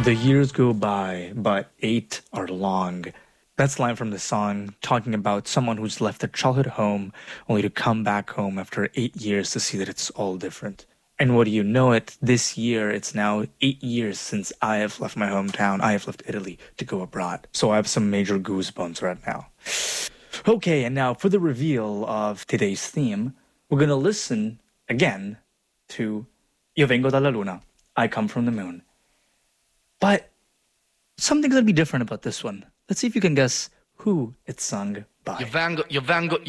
The years go by, but 8 are long. That's a line from the song talking about someone who's left their childhood home only to come back home after 8 years to see that it's all different. And what do you know it? This year, it's now 8 years since I have left my hometown. I have left Italy to go abroad. So I have some major goosebumps right now. Okay, and now for the reveal of today's theme, we're gonna listen again to Io vengo dalla luna. I come from the moon. But something's gonna be different about this one. Let's see if you can guess who it's sung by. Io vengo